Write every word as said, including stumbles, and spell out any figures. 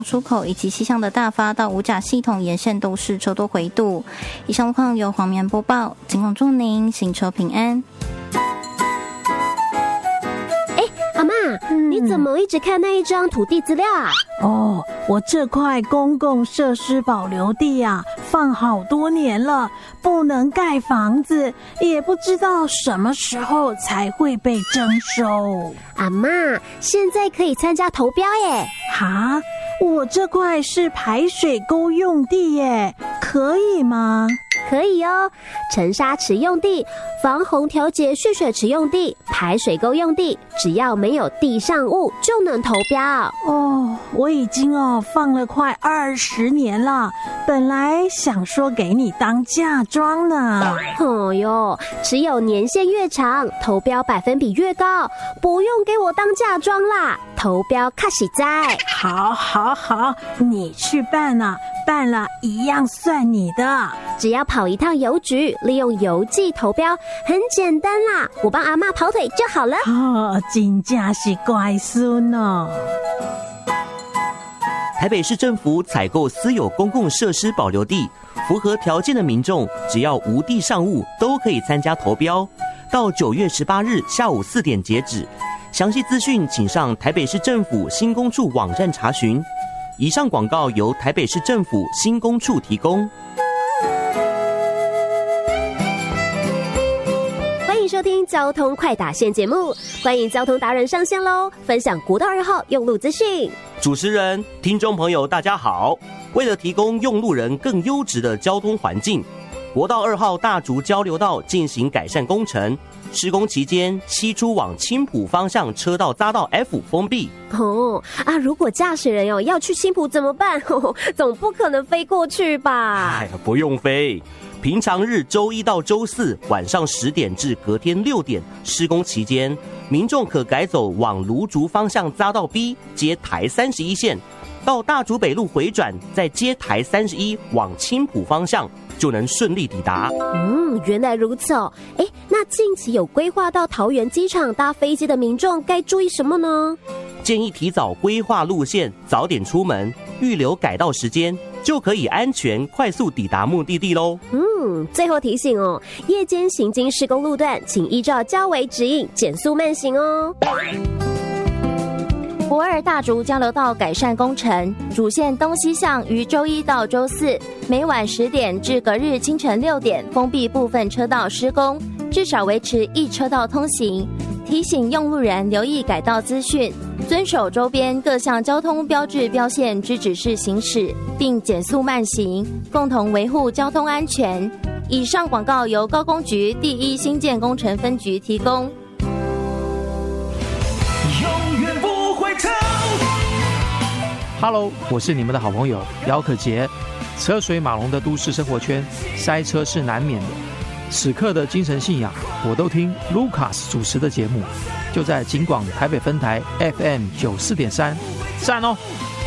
出口以及西向的大发到五甲系统沿线都是车多回堵。以上路况由黄棉播报，仅供祝您行车平安。 阿嬷、嗯，你怎么一直看那一张土地资料啊？ 哦，我这块公共设施保留地啊，放好多年了，不能盖房子，也不知道什么时候才会被征收。 阿嬷，现在可以参加投标耶！ 哈，我这块是排水沟用地耶，可以吗？ 可以哦，沉沙池用地、防洪调节蓄水池用地、排水沟用地，只要没有地上物就能投标。 哦，我已经哦放了快二十年了，本来想说给你当嫁妆呢。 哦哟，只有年限越长，投标百分比越高，不用给我当嫁妆啦，投标卡喜在。 好，好，好，你去办啊，办了一样算你的。 只要跑一趟邮局，利用邮寄投标，很简单啦，我帮阿嬷跑腿就好了。 哦，真正是乖孙哦。 台北市政府采购私有公共设施保留地，符合条件的民众，只要无地上物，都可以参加投标。到九月十八日下午四点截止。详细资讯请上台北市政府新工处网站查询。以上广告由台北市政府新工处提供。 欢迎收听交通快打线节目，欢迎交通达人上线喽，分享国道二号用路资讯。 主持人、听众朋友大家好，为了提供用路人更优质的交通环境，国道二号大竹交流道进行改善工程，施工期间西出往青埔方向车道匝道 F 封闭。 哦啊，如果驾驶人哦要去青埔怎么办？哦，总不可能飞过去吧？ 哎呀，不用飞。平常日周一到周四晚上十点至隔天六点施工期间，民众可改走往芦竹方向匝道 B 接台三十一线，到大竹北路回转，再接台三十一往青埔方向，就能顺利抵达。 嗯，原来如此哦。哎，那近期有规划到桃园机场搭飞机的民众该注意什么呢？ 建议提早规划路线，早点出门，预留改道时间，就可以安全快速抵达目的地喽。 嗯，最后提醒哦，夜间行经施工路段，请依照交维指引减速慢行哦。 国二大竹交流道改善工程主线东西向于周一到周四每晚十点至隔日清晨六点封闭部分车道施工，至少维持一车道通行。提醒用路人留意改道资讯，遵守周边各项交通标志标线之指示行驶，并减速慢行，共同维护交通安全。以上广告由高工局第一新建工程分局提供。 永远不回头。 Hello， 我是你们的好朋友姚可杰。车水马龙的都市生活圈，塞车是难免的。此刻的精神信仰，我都听 Lucas 主持的节目，就在警广台北分台 F M 九四点三，赞哦！